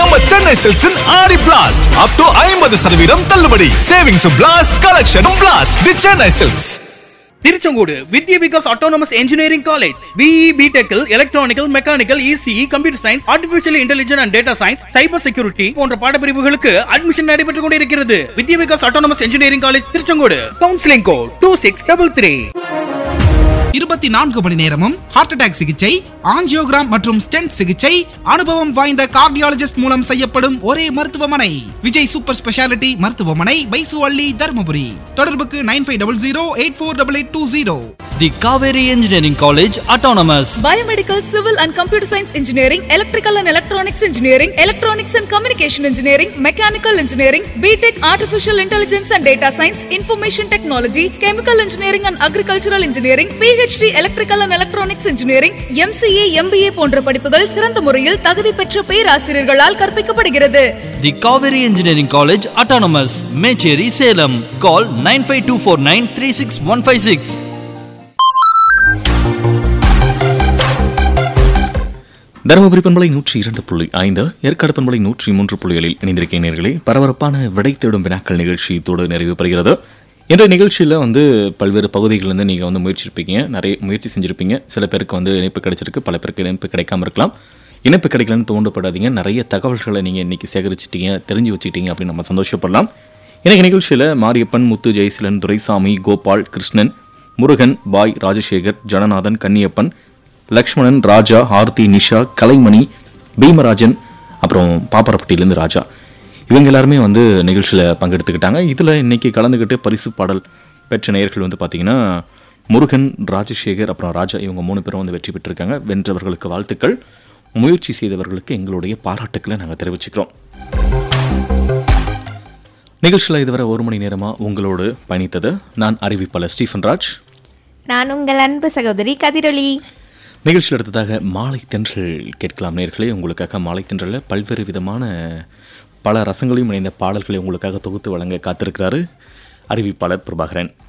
நம்ம சென்னை சில்க்ஸின் ஆடி blast up to 50% தள்ளுபடி. சேவிங்ஸும் blast, கலெக்ஷனும் blast. The Chennai silks. Tiruchengode Vidya Vikas autonomous engineering college. BE, பிடெக்கில் electronical, mechanical, ECE, computer science, artificial intelligence and data science, cyber security போன்ற பாடப்பிரிவுகளுக்கு admission நடைபெற்றுக் கொண்டிருக்கிறது. வித்யா Vikas autonomous engineering college Tiruchengode. Counselling code 2633. 24 மணி நேரமும் heart attack சிகிச்சை, angiogram மற்றும் stent சிகிச்சை அனுபவம் வாய்ந்த cardiologist மூலம் செய்யப்படும் ஒரே மருத்துவமனை விஜய் சூப்பர் ஸ்பெஷாலிட்டி மருத்துவமனை, பைசுவள்ளி, தருமபுரி. தொடர்புக்கு 9500848820. The Kaveri Engineering College Autonomous. Biomedical, Civil and Computer Science Engineering, Electrical and Electronics Engineering, Electronics and Communication Engineering, Mechanical Engineering, BTech, Artificial Intelligence and Data Science, Information Technology, Chemical Engineering and Agricultural Engineering, PhD, Electrical and Electronics Engineering, MCA, MBA போன்ற படிப்புகள் சிறந்த முறையில் தகுதி பெற்ற பேராசிரியர்களால் கற்பிக்கப்படுகிறது. The Kaveri Engineering College Autonomous, Mecheri, Salem. Call 9524936156. Dharmapuri பண்பலை 102.5, ஏற்காடு பண்பலை 103.7 இணைந்திருக்கிறீர்களே. பரபரப்பான விடை தேடும் வினாக்கள் நிகழ்ச்சி இதோடு நிறைவு பெறுகிறது. இன்றைய நிகழ்ச்சியில் பல்வேறு பகுதிகளிலிருந்து நீங்கள் முயற்சிருப்பீங்க, நிறைய முயற்சி செஞ்சுருப்பீங்க. சில பேருக்கு இணைப்பு கிடைச்சிருக்கு, பல பேருக்கு இணைப்பு கிடைக்காம இருக்கலாம். இணைப்பு கிடைக்கலன்னு தோண்டப்படாதீங்க. நிறைய தகவல்களை நீங்கள் இன்றைக்கி சேகரிச்சிட்டீங்க, தெரிஞ்சு வச்சுக்கிட்டீங்க அப்படின்னு நம்ம சந்தோஷப்படலாம். இன்றைக்கு நிகழ்ச்சியில் மாரியப்பன், முத்து, ஜெயசீலன், துரைசாமி, கோபால், கிருஷ்ணன், முருகன், பாய், ராஜசேகர், ஜனநாதன், கன்னியப்பன், லக்ஷ்மணன், ராஜா, ஆர்த்தி, நிஷா, கலைமணி, பீமராஜன், அப்புறம் பாப்பரப்பட்டியிலேருந்து ராஜா, இவங்க எல்லாருமே நிகழ்ச்சியில் பங்கெடுத்துக்கிட்டாங்க. இதில் இன்னைக்கு கலந்துக்கிட்டு பரிசு பாடல் பெற்ற நேயர்கள் பார்த்தீங்கன்னா முருகன், ராஜசேகர், அப்புறம் ராஜா, இவங்க 3 பேரும் வெற்றி பெற்றிருக்காங்க. வென்றவர்களுக்கு வாழ்த்துக்கள், முயற்சி செய்தவர்களுக்கு எங்களுடைய பாராட்டுக்களை நாங்கள் தெரிவிச்சுக்கிறோம். நிகழ்ச்சியில் இதுவரை 1 மணி நேரமாக உங்களோடு பயணித்தது நான் அறிவிப்பாளர் ஸ்டீஃபன் ராஜ். நான் உங்கள் அன்பு சகோதரி கதிரொலி. நிகழ்ச்சியில் அடுத்ததாக மாலை தென்றல் கேட்கலாம் நேயர்களே. உங்களுக்காக மாலை தென்றலில் பல்வேறு விதமான பல ரசங்களையும் இணைந்த பாடல்களை உங்களுக்காக தொகுத்து வழங்க காத்திருக்கிறாரு அறிவிப்பாளர் பிரபாகரன்.